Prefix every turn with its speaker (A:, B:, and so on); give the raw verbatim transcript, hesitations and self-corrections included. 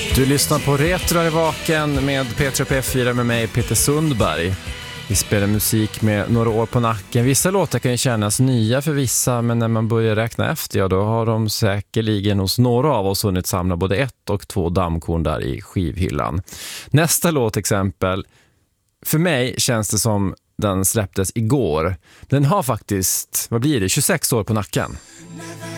A: Du lyssnar på Retro i vaken med P tre P fyra med mig, Peter Sundberg. Vi spelar musik med några år på nacken. Vissa låtar kan ju kännas nya för vissa, men när man börjar räkna efter, ja, då har de säkerligen hos några av oss hunnit samla både ett och två dammkorn där i skivhyllan. Nästa låt exempel, för mig känns det som den släpptes igår. Den har faktiskt, vad blir det, tjugosex år på nacken.